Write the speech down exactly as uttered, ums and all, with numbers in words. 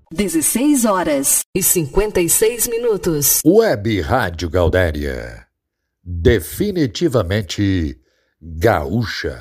dezesseis horas e cinquenta e seis minutos. Web Rádio Gaudéria. Definitivamente gaúcha.